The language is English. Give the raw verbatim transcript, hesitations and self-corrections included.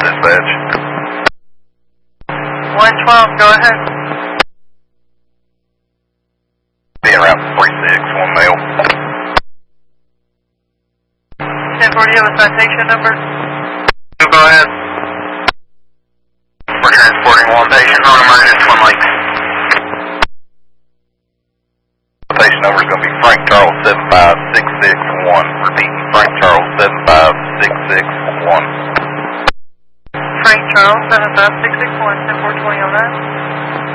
dispatch. one twelve, go ahead. Being route three six, one male. ten forty, you have a citation number? Go ahead. We're transporting one patient on emergency Twin Lakes. The patient number is going to be Frank Charles seven five six six one. Repeating, Frank Charles seven five six six one. Frank Charles seven five six six one, ten four twenty on that.